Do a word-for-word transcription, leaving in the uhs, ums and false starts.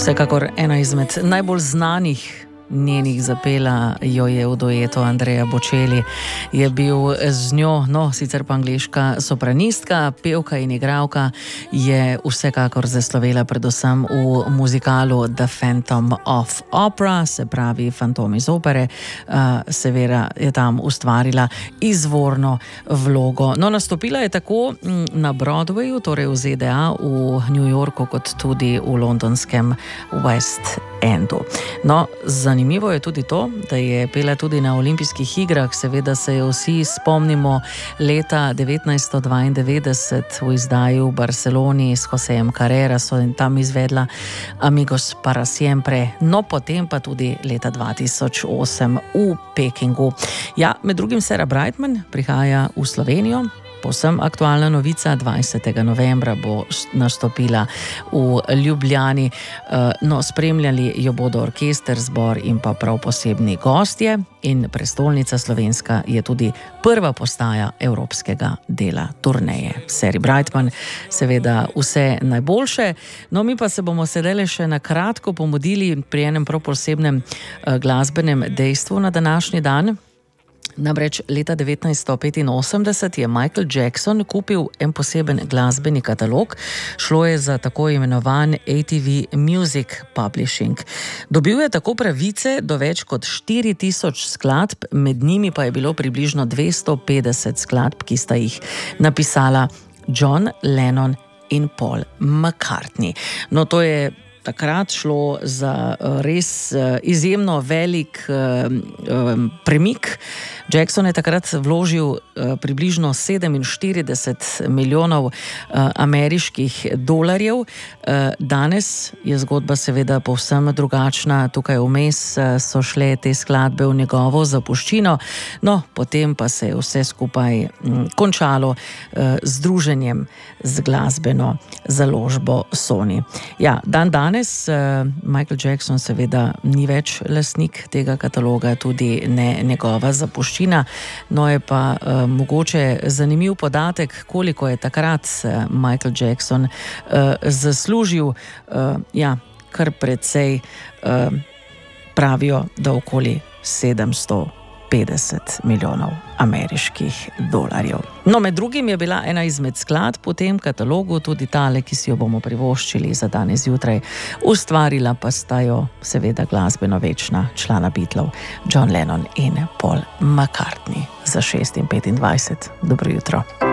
Vsekakor ena izmed najbolj znanih njenih zapela jo je v duetu Andrea Bocelli. Je bil z njo, no, sicer pa angleška sopranistka, pevka in igralka, je vsekakor zaslovela predvsem v muzikalu The Phantom of Opera, se pravi Fantom iz opere. Seveda je tam ustvarila izvorno vlogo. No, nastopila je tako na Broadwayu, torej v Z D A, v New Yorku, kot tudi v londonskem West Endu. No, zanimivo je tudi to, da je pela tudi na olimpijskih igrah. Seveda se jo vsi spomnimo leta devetnajststo dvaindevetdeset v izdaji v Barceloni s Josejem Carrerasom in tam izvedla Amigos para siempre. No, potem pa tudi leta dva tisoč osem v Pekingu. Ja, med drugim Sarah Brightman prihaja v Slovenijo. Povsem aktualna novica, dvajsetega novembra bo nastopila v Ljubljani. No, spremljali jo bodo orkester, zbor in pa prav posebni gostje. In prestolnica slovenska je tudi prva postaja evropskega dela turneje. Sarah Brightman, seveda vse najboljše. No, mi pa se bomo sedaj še na kratko pomodili pri enem prav posebnem glasbenem dejstvu na današnji dan. Namreč leta devetnajststo petinosemdeset je Michael Jackson kupil en poseben glasbeni katalog. Šlo je za tako imenovan A T V Music Publishing. Dobil je tako pravice do več kot štiri tisoč skladb, med njimi pa je bilo približno dvesto petdeset skladb, ki sta jih napisala John Lennon in Paul McCartney. No, to je takrat šlo za res izjemno velik premik. Jackson je takrat vložil približno sedeminštirideset milijonov ameriških dolarjev. Danes je zgodba seveda povsem drugačna. Tukaj vmes so šle te skladbe v njegovo zapuščino. No, potem pa se je vse skupaj končalo z združenjem z glasbeno založbo Sony. Ja, dan danes Michael Jackson seveda ni več lastnik tega kataloga, tudi ne njegova zapuščina. No, je pa uh, mogoče zanimiv podatek, koliko je takrat uh, Michael Jackson uh, zaslužil. Uh, ja, kar precej uh, pravijo, da okoli sedemsto petdeset milijonov ameriških dolarjev. No, med drugim je bila ena izmed skladb v tem katalogu tudi tale, ki si jo bomo privoščili za danes zjutraj. Ustvarila pa sta jo seveda glasbeno večna člana Beatlov, John Lennon in Paul McCartney. Za šest in petindvajset. Dobro jutro.